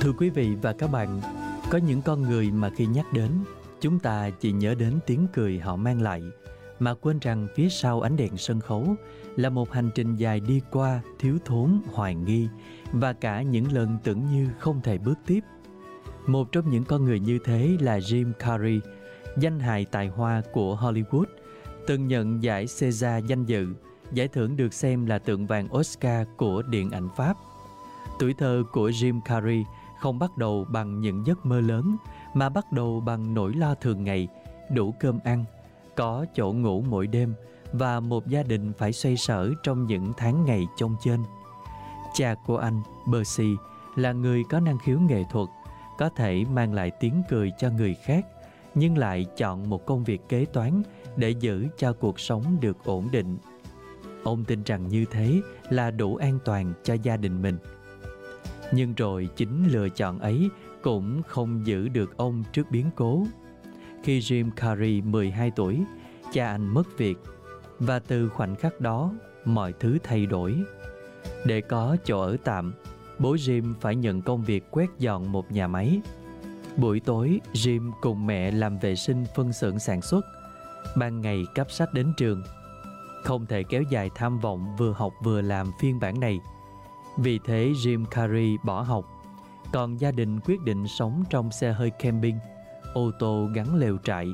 Thưa quý vị và các bạn, có những con người mà khi nhắc đến, chúng ta chỉ nhớ đến tiếng cười họ mang lại, mà quên rằng phía sau ánh đèn sân khấu là một hành trình dài đi qua, thiếu thốn, hoài nghi và cả những lần tưởng như không thể bước tiếp. Một trong những con người như thế là Jim Carrey, danh hài tài hoa của Hollywood, từng nhận giải César danh dự, giải thưởng được xem là tượng vàng Oscar của điện ảnh Pháp. Tuổi thơ của Jim Carrey không bắt đầu bằng những giấc mơ lớn, mà bắt đầu bằng nỗi lo thường ngày, đủ cơm ăn, có chỗ ngủ mỗi đêm và một gia đình phải xoay sở trong những tháng ngày chông chênh. Cha của anh, Percy, là người có năng khiếu nghệ thuật, có thể mang lại tiếng cười cho người khác, nhưng lại chọn một công việc kế toán để giữ cho cuộc sống được ổn định. Ông tin rằng như thế là đủ an toàn cho gia đình mình. Nhưng rồi chính lựa chọn ấy cũng không giữ được ông trước biến cố. Khi Jim Carrey 12 tuổi, cha anh mất việc, và từ khoảnh khắc đó, mọi thứ thay đổi. Để có chỗ ở tạm, bố Jim phải nhận công việc quét dọn một nhà máy. Buổi tối, Jim cùng mẹ làm vệ sinh phân xưởng sản xuất, ban ngày cắp sách đến trường. Không thể kéo dài tham vọng vừa học vừa làm phiên bản này. Vì thế Jim Carrey bỏ học, còn gia đình quyết định sống trong xe hơi camping, ô tô gắn lều trại.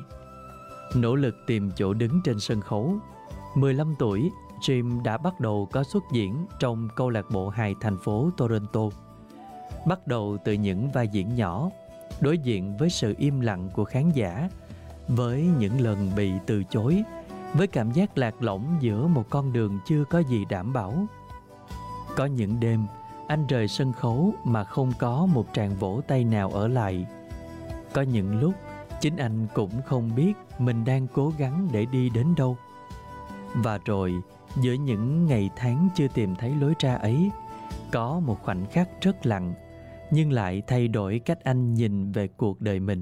Nỗ lực tìm chỗ đứng trên sân khấu. 15 tuổi, Jim đã bắt đầu có xuất diễn trong câu lạc bộ hài thành phố Toronto. Bắt đầu từ những vai diễn nhỏ, đối diện với sự im lặng của khán giả, với những lần bị từ chối, với cảm giác lạc lõng giữa một con đường chưa có gì đảm bảo. Có những đêm, anh rời sân khấu mà không có một tràng vỗ tay nào ở lại. Có những lúc, chính anh cũng không biết mình đang cố gắng để đi đến đâu. Và rồi, giữa những ngày tháng chưa tìm thấy lối ra ấy, có một khoảnh khắc rất lặng, nhưng lại thay đổi cách anh nhìn về cuộc đời mình.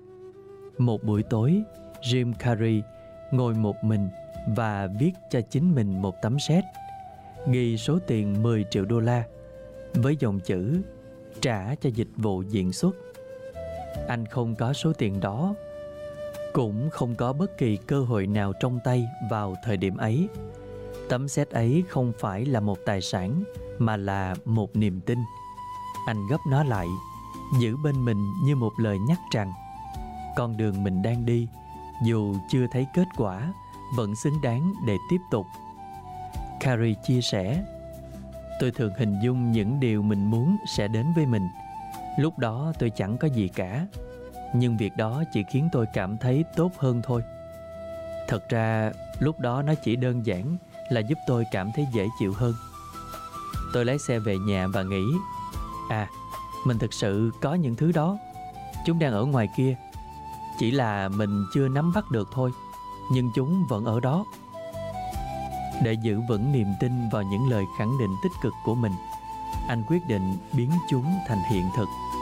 Một buổi tối, Jim Carrey ngồi một mình và viết cho chính mình một tấm séc, ghi số tiền 10 triệu đô la, với dòng chữ trả cho dịch vụ diễn xuất. Anh không có số tiền đó, cũng không có bất kỳ cơ hội nào trong tay vào thời điểm ấy. Tấm séc ấy không phải là một tài sản, mà là một niềm tin. Anh gấp nó lại, giữ bên mình như một lời nhắc rằng con đường mình đang đi, dù chưa thấy kết quả, vẫn xứng đáng để tiếp tục. Carrey chia sẻ: tôi thường hình dung những điều mình muốn sẽ đến với mình. Lúc đó tôi chẳng có gì cả, nhưng việc đó chỉ khiến tôi cảm thấy tốt hơn thôi. Thật ra lúc đó nó chỉ đơn giản là giúp tôi cảm thấy dễ chịu hơn. Tôi lái xe về nhà và nghĩ, mình thực sự có những thứ đó. Chúng đang ở ngoài kia, chỉ là mình chưa nắm bắt được thôi, nhưng chúng vẫn ở đó. Để giữ vững niềm tin vào những lời khẳng định tích cực của mình, anh quyết định biến chúng thành hiện thực.